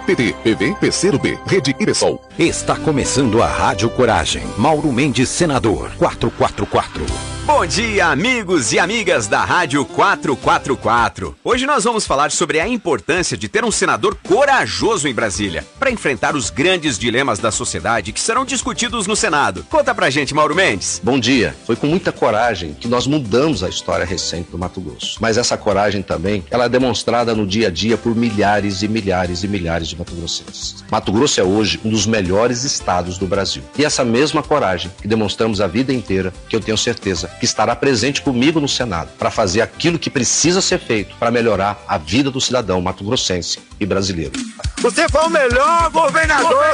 PT, PV, PCdoB, Rede e PSOL. Está começando a Rádio Coragem. Mauro Mendes, senador, 444. Bom dia, amigos e amigas da Rádio 444. Hoje nós vamos falar sobre a importância de ter um senador corajoso em Brasília, para enfrentar os grandes dilemas da sociedade que serão discutidos no Senado. Conta pra gente, Mauro Mendes. Bom dia. Foi com muita coragem que nós mudamos a história recente do Mato Grosso. Mas essa coragem também, ela é demonstrada no dia a dia por milhares e milhares e milhares de mato-grossenses. Mato Grosso é hoje um dos melhores estados do Brasil. E essa mesma coragem que demonstramos a vida inteira, que eu tenho certeza que estará presente comigo no Senado para fazer aquilo que precisa ser feito para melhorar a vida do cidadão mato-grossense e brasileiro. Você foi o melhor governador